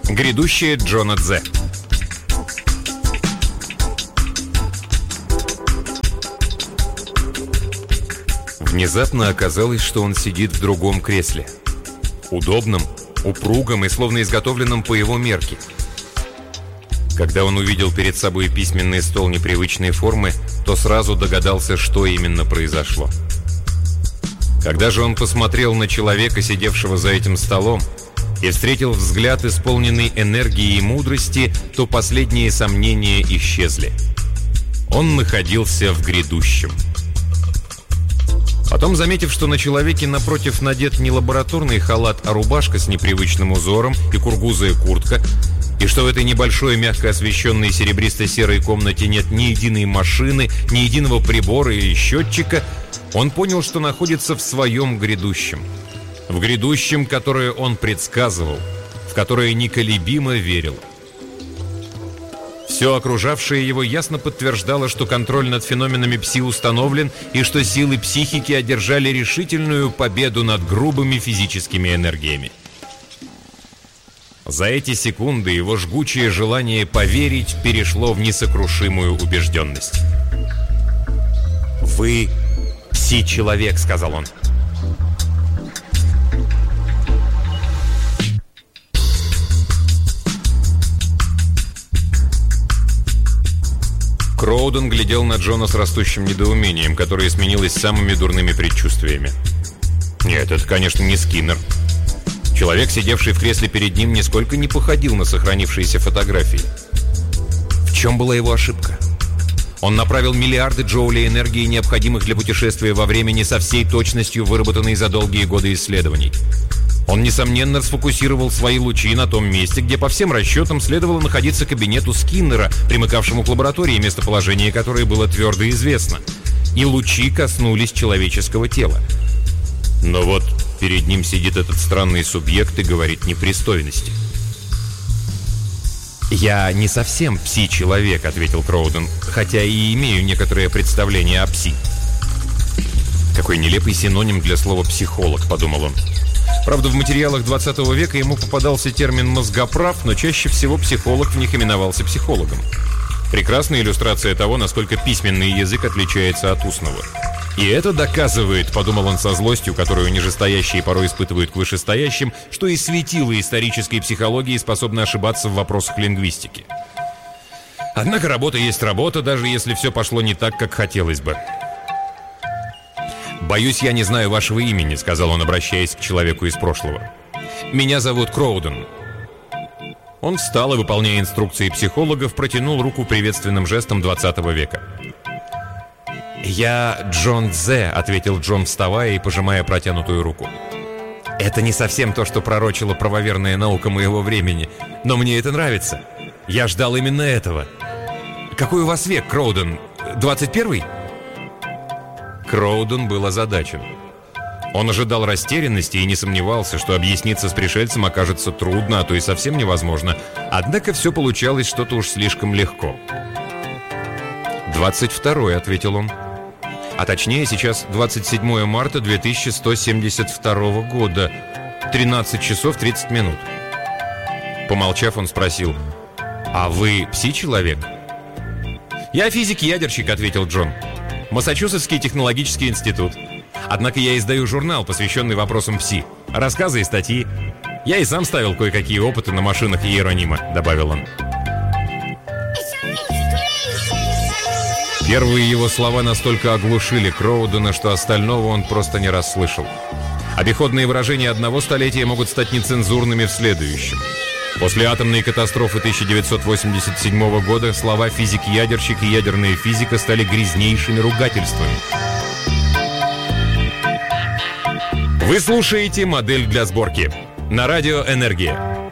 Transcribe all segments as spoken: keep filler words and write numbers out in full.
Грядущее Джона Дзе. Внезапно оказалось, что он сидит в другом кресле. Удобном, упругом и словно изготовленном по его мерке. Когда он увидел перед собой письменный стол непривычной формы, то сразу догадался, что именно произошло. Когда же он посмотрел на человека, сидевшего за этим столом, и встретил взгляд, исполненный энергии и мудрости, то последние сомнения исчезли. Он находился в грядущем. Потом, заметив, что на человеке напротив надет не лабораторный халат, а рубашка с непривычным узором и кургузая куртка, и что в этой небольшой, мягко освещенной серебристо-серой комнате нет ни единой машины, ни единого прибора или счетчика, он понял, что находится в своем грядущем. В грядущем, которое он предсказывал, в которое неколебимо верил. Все окружавшее его ясно подтверждало, что контроль над феноменами Пси установлен, и что силы психики одержали решительную победу над грубыми физическими энергиями. За эти секунды его жгучее желание поверить перешло в несокрушимую убежденность. «Вы Пси-человек», — сказал он. Кроуден глядел на Джона с растущим недоумением, которое сменилось самыми дурными предчувствиями. Нет, это, конечно, не Скиннер. Человек, сидевший в кресле перед ним, нисколько не походил на сохранившиеся фотографии. В чем была его ошибка? Он направил миллиарды джоулей энергии, необходимых для путешествия во времени, со всей точностью, выработанной за долгие годы исследований. Он, несомненно, сфокусировал свои лучи на том месте, где, по всем расчетам, следовало находиться кабинету Скиннера, примыкавшему к лаборатории, местоположение которой было твердо известно. И лучи коснулись человеческого тела. Но вот перед ним сидит этот странный субъект и говорит непристойности. «Я не совсем пси-человек», — ответил Кроуден, «хотя и имею некоторое представление о пси». «Какой нелепый синоним для слова «психолог», — подумал он. Правда, в материалах двадцатого века ему попадался термин «мозгоправ», но чаще всего психолог в них именовался психологом. Прекрасная иллюстрация того, насколько письменный язык отличается от устного. И это доказывает, подумал он со злостью, которую нижестоящие порой испытывают к вышестоящим, что и светило исторической психологии способны ошибаться в вопросах лингвистики. Однако работа есть работа, даже если все пошло не так, как хотелось бы. «Боюсь, я не знаю вашего имени», — сказал он, обращаясь к человеку из прошлого. «Меня зовут Кроуден». Он встал и, выполняя инструкции психологов, протянул руку приветственным жестом двадцатого века. «Я Джон Дзе», — ответил Джон, вставая и пожимая протянутую руку. «Это не совсем то, что пророчила правоверная наука моего времени, но мне это нравится. Я ждал именно этого. Какой у вас век, Кроуден? двадцать первый?» Кроуден был озадачен. Он ожидал растерянности и не сомневался, что объясниться с пришельцем окажется трудно, а то и совсем невозможно. Однако все получалось что-то уж слишком легко. «двадцать второй», — ответил он. «А точнее, сейчас двадцать седьмое марта две тысячи сто семьдесят второго года, тринадцать часов тридцать минут». Помолчав, он спросил: «А вы пси-человек?» «Я физик-ядерщик», — ответил Джон. «Массачусетский технологический институт. Однако я издаю журнал, посвященный вопросам пси. Рассказы и статьи. Я и сам ставил кое-какие опыты на машинах Иеронима», — добавил он. Первые его слова настолько оглушили Кроудена, что остального он просто не расслышал. Обиходные выражения одного столетия могут стать нецензурными в следующем. После атомной катастрофы тысяча девятьсот восемьдесят седьмого года слова «физик-ядерщик» и «ядерная физика» стали грязнейшими ругательствами. Вы слушаете «Модель для сборки» на радио «Энергия».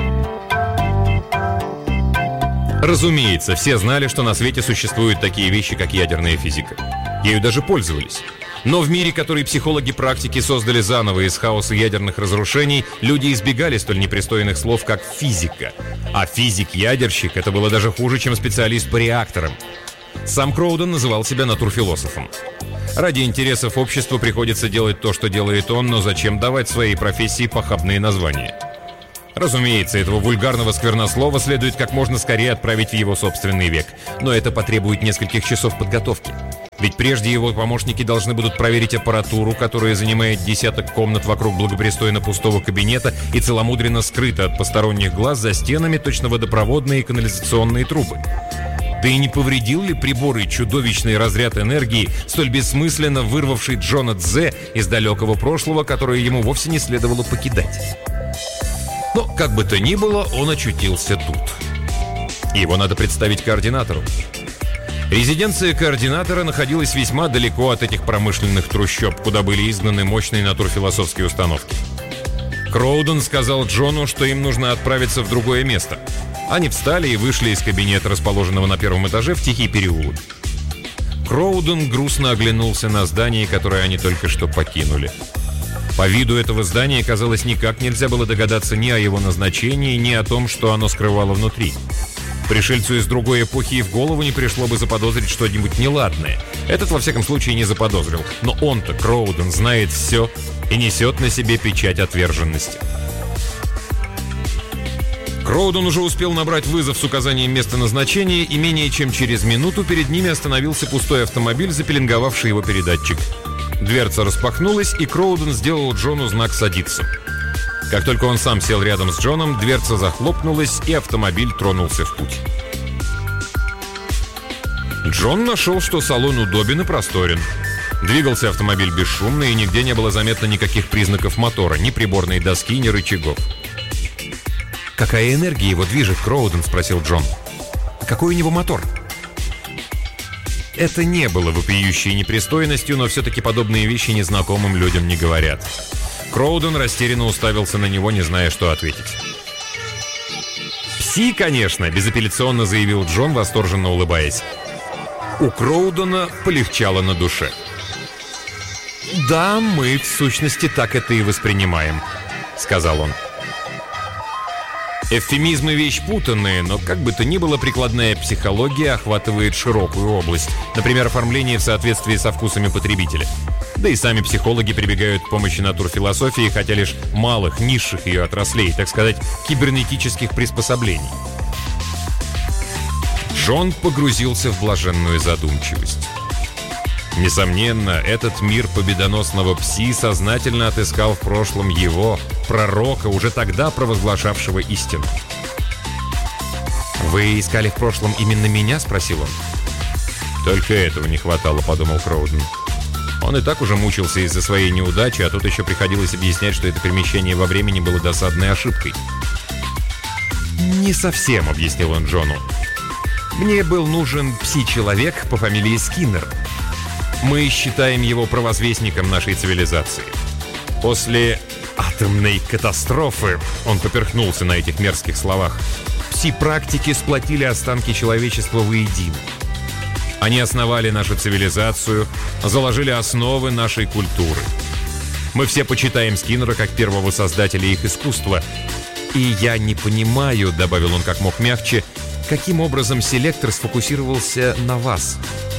Разумеется, все знали, что на свете существуют такие вещи, как ядерная физика. Ею даже пользовались. Но в мире, который психологи практики создали заново из хаоса ядерных разрушений, люди избегали столь непристойных слов, как «физика». А физик-ядерщик — это было даже хуже, чем специалист по реакторам. Сам Кроуден называл себя натурфилософом. Ради интересов общества приходится делать то, что делает он, но зачем давать своей профессии похабные названия? Разумеется, этого вульгарного сквернослова следует как можно скорее отправить в его собственный век. Но это потребует нескольких часов подготовки. Ведь прежде его помощники должны будут проверить аппаратуру, которая занимает десяток комнат вокруг благопристойно пустого кабинета и целомудренно скрыта от посторонних глаз за стенами точно водопроводные и канализационные трубы. Да и не повредил ли приборы чудовищный разряд энергии, столь бессмысленно вырвавший Джона Дзе из далекого прошлого, которое ему вовсе не следовало покидать? Но, как бы то ни было, он очутился тут. Его надо представить координатору. Резиденция координатора находилась весьма далеко от этих промышленных трущоб, куда были изгнаны мощные натурфилософские установки. Кроуден сказал Джону, что им нужно отправиться в другое место. Они встали и вышли из кабинета, расположенного на первом этаже, в тихий переулок. Кроуден грустно оглянулся на здание, которое они только что покинули. По виду этого здания, казалось, никак нельзя было догадаться ни о его назначении, ни о том, что оно скрывало внутри. Пришельцу из другой эпохи и в голову не пришло бы заподозрить что-нибудь неладное. Этот, во всяком случае, не заподозрил. Но он-то, Кроуден, знает все и несет на себе печать отверженности. Кроуден уже успел набрать вызов с указанием места назначения, и менее чем через минуту перед ними остановился пустой автомобиль, запеленговавший его передатчик. Дверца распахнулась, и Кроуден сделал Джону знак «садиться». Как только он сам сел рядом с Джоном, дверца захлопнулась, и автомобиль тронулся в путь. Джон нашел, что салон удобен и просторен. Двигался автомобиль бесшумно, и нигде не было заметно никаких признаков мотора, ни приборной доски, ни рычагов. «Какая энергия его движет, Кроуден?» — спросил Джон. «Какой у него мотор?» Это не было вопиющей непристойностью, но все-таки подобные вещи незнакомым людям не говорят. Кроуден растерянно уставился на него, не зная, что ответить. «Пси, конечно», — безапелляционно заявил Джон, восторженно улыбаясь. У Кроудена полегчало на душе. «Да, мы, в сущности, так это и воспринимаем», — сказал он. Эвфемизмы — вещь путанная, но как бы то ни было, прикладная психология охватывает широкую область. Например, оформление в соответствии со вкусами потребителя. Да и сами психологи прибегают к помощи натурфилософии, хотя лишь малых, низших ее отраслей, так сказать, кибернетических приспособлений. Джон погрузился в блаженную задумчивость. Несомненно, этот мир победоносного Пси сознательно отыскал в прошлом его, пророка, уже тогда провозглашавшего истину. «Вы искали в прошлом именно меня?» — спросил он. «Только этого не хватало», — подумал Кроуден. Он и так уже мучился из-за своей неудачи, а тут еще приходилось объяснять, что это перемещение во времени было досадной ошибкой. «Не совсем», — объяснил он Джону. «Мне был нужен пси-человек по фамилии Скиннер. Мы считаем его провозвестником нашей цивилизации. После атомной катастрофы, он поперхнулся на этих мерзких словах, пси-практики сплотили останки человечества воедино. Они основали нашу цивилизацию, заложили основы нашей культуры. Мы все почитаем Скиннера как первого создателя их искусства. И я не понимаю, — добавил он как мог мягче, — каким образом селектор сфокусировался на вас».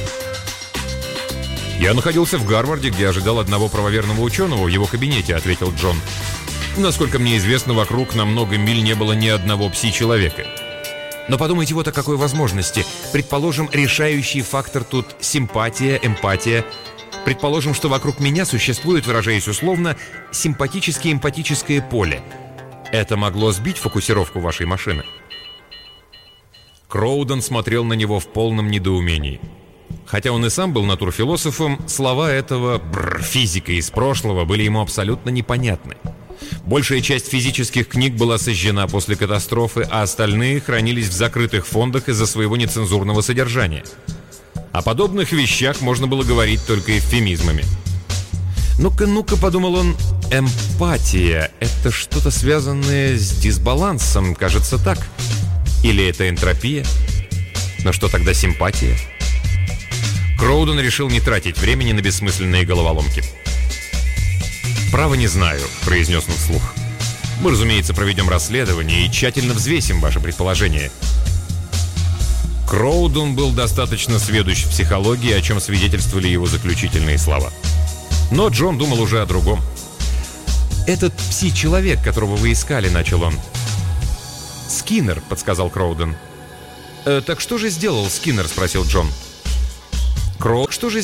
«Я находился в Гарварде, где ожидал одного правоверного ученого в его кабинете», — ответил Джон. «Насколько мне известно, вокруг на много миль не было ни одного пси-человека». «Но подумайте вот о какой возможности. Предположим, решающий фактор тут симпатия, эмпатия. Предположим, что вокруг меня существует, выражаясь условно, симпатическое-эмпатическое поле. Это могло сбить фокусировку вашей машины?» Кроуден смотрел на него в полном недоумении. Хотя он и сам был натурфилософом, слова этого бррр, физика из прошлого были ему абсолютно непонятны. Большая часть физических книг была сожжена после катастрофы, а остальные хранились в закрытых фондах из-за своего нецензурного содержания. О подобных вещах можно было говорить только эвфемизмами. «Ну-ка, ну-ка», — подумал он, — «эмпатия — это что-то связанное с дисбалансом, кажется, так? Или это энтропия? Но что тогда симпатия?» Кроуден решил не тратить времени на бессмысленные головоломки. «Право не знаю», — произнес он вслух. «Мы, разумеется, проведем расследование и тщательно взвесим ваше предположение». Кроуден был достаточно сведущ в психологии, о чем свидетельствовали его заключительные слова. Но Джон думал уже о другом. «Этот пси-человек, которого вы искали», — начал он, «Скиннер», — подсказал Кроуден. «Э, «Так что же сделал Скиннер?» — спросил Джон. Кроу, что же